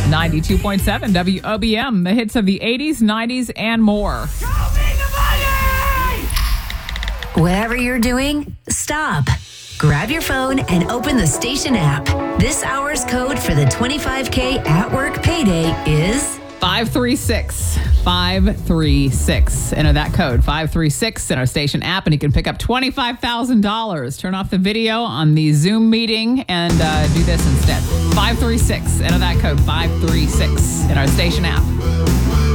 92.7 WOBM, the hits of the 80s, 90s, and more. Whatever you're doing, stop. Grab your phone and open the station app. This hour's code for the 25K at work payday is 536. 536. Enter that code, 536, in our station app, and you can pick up $25,000. Turn off the video on the Zoom meeting and do this instead. 536. Enter that code, 536, in our station app.